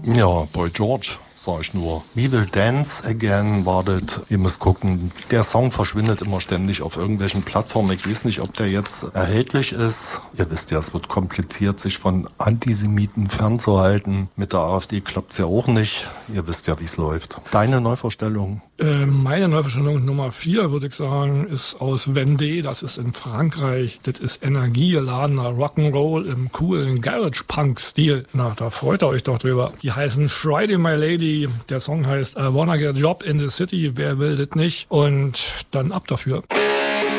Ja, Boy George, sag ich nur. We Will Dance Again war das. Ihr müsst gucken, der Song verschwindet immer ständig auf irgendwelchen Plattformen. Ich weiß nicht, ob der jetzt erhältlich ist. Ihr wisst ja, es wird kompliziert, sich von Antisemiten fernzuhalten. Mit der AfD klappt's ja auch nicht. Ihr wisst ja, wie es läuft. Deine Neuvorstellung? Meine Neuvorstellung Nummer 4, würde ich sagen, ist aus Vendée. Das ist in Frankreich. Das ist energiegeladener Rock'n'Roll im coolen Garage-Punk-Stil. Na, da freut ihr euch doch drüber. Die heißen Friday My Lady. Der Song heißt I Wanna Get a Job in the City. Wer will das nicht? Und dann ab dafür.